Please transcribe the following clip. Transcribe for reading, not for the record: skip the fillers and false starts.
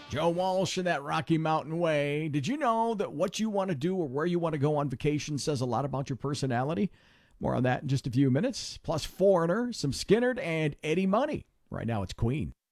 Joe Walsh and that Rocky Mountain Way. Did you know that what you want to do or where you want to go on vacation says a lot about your personality? More on that in just a few minutes. Plus Foreigner, some Skinnerd, and Eddie Money. Right now it's Queen.